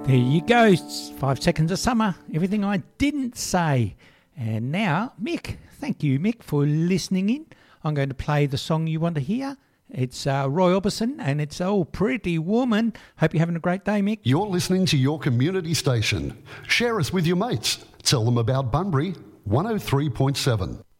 There you go, 5 seconds of summer, everything I didn't say. And now, Mick, thank you, Mick, for listening in. I'm going to play the song you want to hear. It's Roy Orbison, and it's Oh Pretty Woman. Hope you're having a great day, Mick. You're listening to your community station. Share us with your mates. Tell them about Bunbury 103.7.